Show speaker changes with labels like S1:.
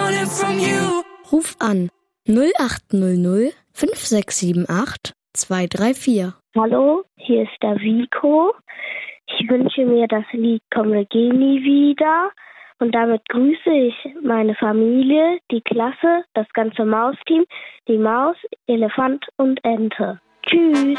S1: running from you.
S2: Ruf an 0800 5678 234.
S3: Hallo, hier ist der Vico. Ich wünsche mir das Lied Komme geh nie wieder. Und damit grüße ich meine Familie, die Klasse, das ganze Mausteam, die Maus, Elefant und Ente. Tschüss.